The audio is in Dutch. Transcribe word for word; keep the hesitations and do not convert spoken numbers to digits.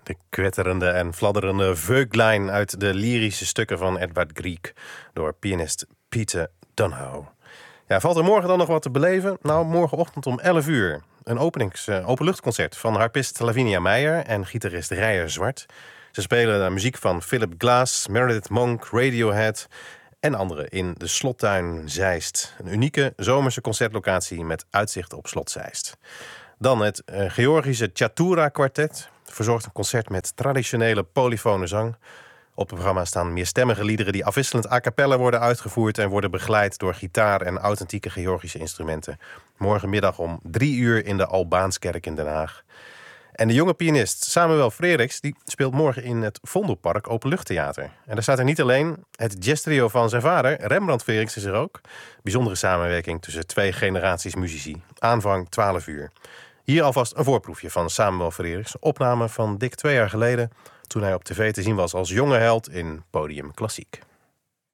De kwetterende en fladderende Vöglein uit de lyrische stukken van Edvard Grieg door pianist Peter Donohoe. Ja, valt er morgen dan nog wat te beleven? Nou, morgenochtend om elf uur. Een openings, uh, openluchtconcert van harpist Lavinia Meijer en gitarist Reijer Zwart. Ze spelen de muziek van Philip Glass, Meredith Monk, Radiohead en anderen in de Slottuin Zeist. Een unieke zomerse concertlocatie met uitzicht op Slot Zeist. Dan het uh, Georgische Chatura Quartet verzorgt een concert met traditionele polyfone zang. Op het programma staan meerstemmige liederen die afwisselend a cappella worden uitgevoerd en worden begeleid door gitaar en authentieke Georgische instrumenten. Morgenmiddag om drie uur in de Albaanskerk in Den Haag. En de jonge pianist Samuel Freriks die speelt morgen in het Vondelpark Openluchttheater. En daar staat er niet alleen het jazztrio van zijn vader, Rembrandt Freriks is er ook. Bijzondere samenwerking tussen twee generaties muzici. Aanvang twaalf uur. Hier alvast een voorproefje van Samuel Freriks. Opname van dik twee jaar geleden toen hij op tv te zien was als jonge held in Podium Klassiek.